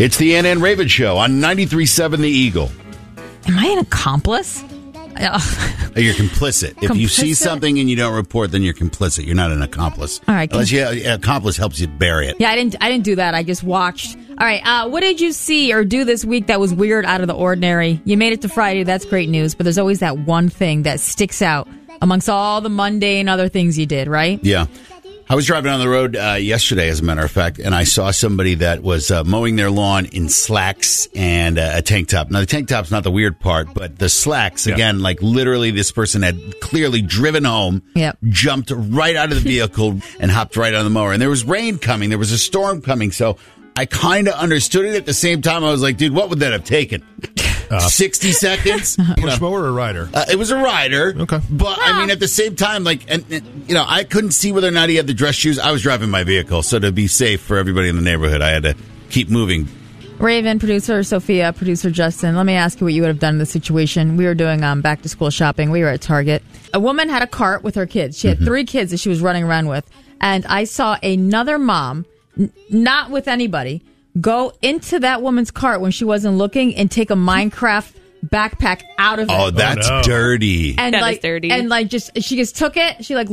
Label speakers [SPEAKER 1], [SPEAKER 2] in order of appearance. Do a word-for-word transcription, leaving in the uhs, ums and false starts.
[SPEAKER 1] It's the Ann and Raven Show on ninety-three point seven The Eagle.
[SPEAKER 2] Am I an accomplice?
[SPEAKER 1] You're complicit. If you see something and you don't report, then you're complicit. You're not an accomplice.
[SPEAKER 2] All right.
[SPEAKER 1] Unless you, an accomplice helps you bury it.
[SPEAKER 2] Yeah, I didn't. I didn't do that. I just watched. All right. Uh, what did you see or do this week that was weird, out of the ordinary? You made it to Friday. That's great news. But there's always that one thing that sticks out amongst all the mundane other things you did, right?
[SPEAKER 1] Yeah. I was driving on the road uh, yesterday, as a matter of fact, and I saw somebody that was uh, mowing their lawn in slacks and uh, a tank top. Now, the tank top's not the weird part, but the slacks, yeah. again, like literally this person had clearly driven home,
[SPEAKER 2] yep.
[SPEAKER 1] jumped right out of the vehicle and hopped right on the mower. And there was rain coming. There was a storm coming. So I kind of understood it. At the same time, I was like, dude, what would that have taken? Uh, sixty seconds?
[SPEAKER 3] Push mower or a rider?
[SPEAKER 1] Uh, it was a rider.
[SPEAKER 3] Okay.
[SPEAKER 1] But, I mean, at the same time, like, and, and, you know, I couldn't see whether or not he had the dress shoes. I was driving my vehicle, so to be safe for everybody in the neighborhood, I had to keep moving.
[SPEAKER 2] Raven, producer Sophia, producer Justin, let me ask you what you would have done in this situation. We were doing um, back-to-school shopping. We were at Target. A woman had a cart with her kids. She had mm-hmm. three kids that she was running around with. And I saw another mom, n- not with anybody, go into that woman's cart when she wasn't looking and take a Minecraft backpack out of it.
[SPEAKER 1] Oh, that's
[SPEAKER 3] oh, no.
[SPEAKER 1] dirty.
[SPEAKER 2] And
[SPEAKER 4] that
[SPEAKER 2] like,
[SPEAKER 4] is dirty.
[SPEAKER 2] And like, just she just took it. She like